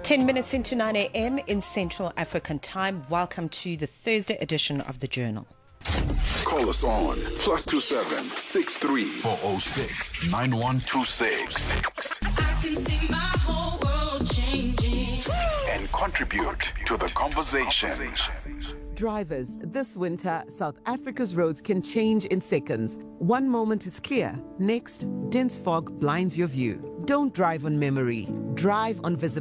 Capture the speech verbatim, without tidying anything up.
ten minutes into nine a.m. in Central African Time. Welcome to the Thursday edition of The Journal. Call us on plus two seven six three four zero six nine one two six. I can see my whole world changing. And contribute to the conversation. Drivers, this winter, South Africa's roads can change in seconds. One moment it's clear, next, dense fog blinds your view. Don't drive on memory, drive on visibility.